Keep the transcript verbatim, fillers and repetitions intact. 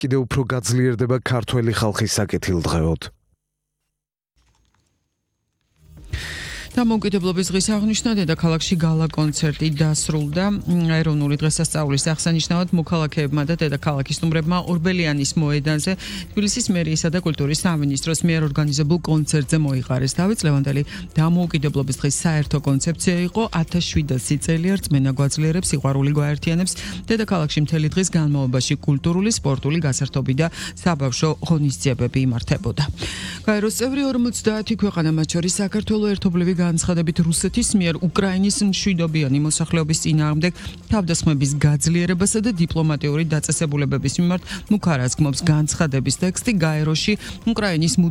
კიდევ უფრო გაძლიერდება ქართველი ხალხის საკეთილდღეოდ. დამოუკიდებლობის დღის აღნიშვნა დედაქალაქში გალა კონცერტი დასრულდა. ეროვნული დღესასწაულის აღსანიშნავად მოქალაქეებმა და დედაქალაქის სტუმრებმა ორბელიანის მოედანზე თბილისის მერიისა და კულტურის სამინისტროს მიერ ორგანიზებულ კონცერტზე მოიყარეს. დავით ლევანდელი დამოუკიდებლობის დღის საერთო კონცეფცია იყო ათას შვიდასი წელია რწმენა გვაძლიერებს, სიყვარული გვაერთიანებს. დედაქალაქში მთელი დღის განმავლობაში კულტურული, სპორტული გასართობი და საბავშვო ღონისძიებები იმართებოდა. გაეროს წევრი ორმოცდაათი ქვეყანა, მათ შორის საქართველო, ერთობლივი განცხადებით რუსეთის მიერ უკრაინის მშვიდობიანი მოსახლეობის წინააღმდეგ თავდასხმების გაძლიერებასა და დიპლომატიური დაწესებულებების მიმართ მუქარას გმობს განცხადების ტექსტი. გაეროში უკრაინის